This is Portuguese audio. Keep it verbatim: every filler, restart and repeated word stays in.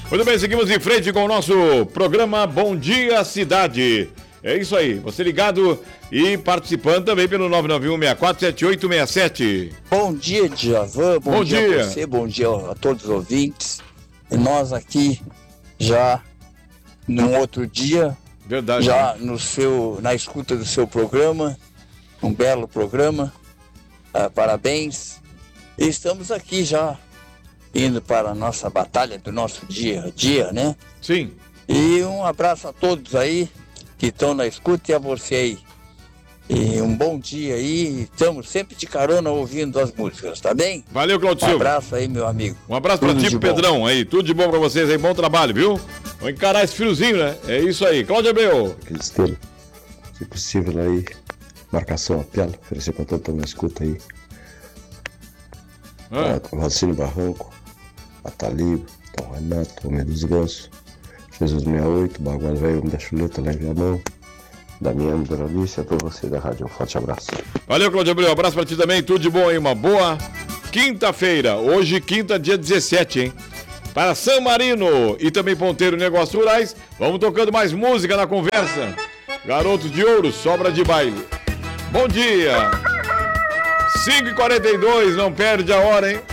Muito bem, seguimos em frente com o nosso programa Bom Dia Cidade. É isso aí, você ligado e participando também pelo nove nove um seis quatro sete oito seis sete. Bom dia, Djavan, bom, Bom dia, dia a você, bom dia a todos os ouvintes. E nós aqui já num outro dia, Verdade. já no seu, na escuta do seu programa, um belo programa, ah, parabéns. E estamos aqui já indo para a nossa batalha do nosso dia a dia, né? Sim. E um abraço a todos aí que estão na escuta e a você aí. E um bom dia aí, estamos sempre de carona ouvindo as músicas, tá bem? Valeu, Claudio Um Silva. abraço aí, meu amigo. Um abraço pra Tudo ti, de pro bom. Pedrão aí. Tudo de bom pra vocês aí, bom trabalho, viu? Vamos encarar esse friozinho, né? É isso aí. Cláudio Abreu. Aquele estilo, se possível aí, marcação a pela, oferecer pra todo mundo na escuta aí. Ah. Ah, Racine Barranco, Atalibo, Tom Renato, Homem dos Gansos, Jesus sessenta e oito, Bagual Velho, Homem da Chuleta, lá em Viamão, Damiano Doralice, a todos vocês da rádio, um forte abraço. Valeu, Cláudio Abreu. Um abraço pra ti também. Tudo de bom aí. Uma boa quinta-feira. Hoje, quinta, dia dezessete, hein? Para San Marino e também Ponteiro Negócios Rurais. Vamos tocando mais música na conversa. Garotos de Ouro, sobra de baile. Bom dia. cinco e quarenta e dois, não perde a hora, hein?